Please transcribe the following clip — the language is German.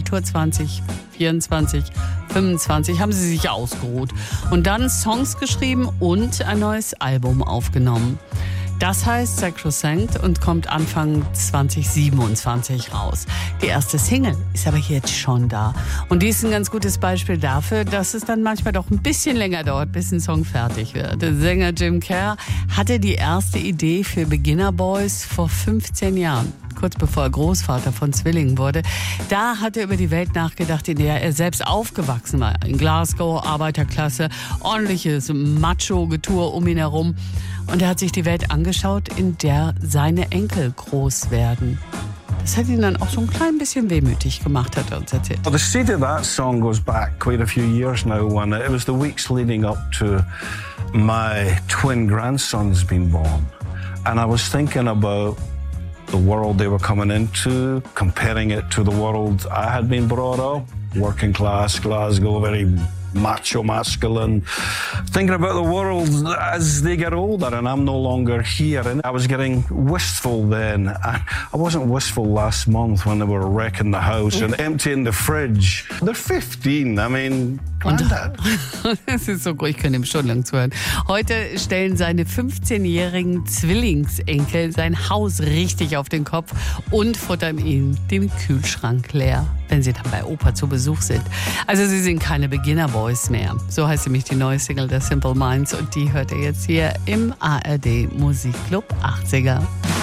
Tour 2024, 25 haben sie sich ausgeruht und dann Songs geschrieben und ein neues Album aufgenommen. Das heißt Sacrosanct und kommt Anfang 2027 raus. Die erste Single ist aber jetzt schon da. Und die ist ein ganz gutes Beispiel dafür, dass es dann manchmal doch ein bisschen länger dauert, bis ein Song fertig wird. Der Sänger Jim Kerr hatte die erste Idee für Beginner Boys vor 15 Jahren. Kurz bevor er Großvater von Zwillingen wurde. Da hat er über die Welt nachgedacht, in der er selbst aufgewachsen war. In Glasgow, Arbeiterklasse, ordentliches Macho-Getue um ihn herum. Und er hat sich die Welt angeschaut, in der seine Enkel groß werden. Das hat ihn dann auch so ein klein bisschen wehmütig gemacht, hat er uns erzählt. Well, the seed of that song goes back quite a few years now, when it was the weeks leading up to my twin grandsons being born. And I was thinking about the world they were coming into, comparing it to the world I had been brought up, working class, Glasgow, very macho, masculine, thinking about the world as they get older and I'm no longer here. And I was getting wistful then. I wasn't wistful last month when they were wrecking the house and emptying the fridge. They're 15, I mean... Das ist so gut, ich kann ihm schon lang zuhören. Heute stellen seine 15-jährigen Zwillingsenkel sein Haus richtig auf den Kopf und futtern ihn den Kühlschrank leer, wenn sie dann bei Opa zu Besuch sind. Also sie sind keine Beginner Boys mehr. So heißt nämlich die neue Single der Simple Minds und die hört ihr jetzt hier im ARD Musikclub 80er.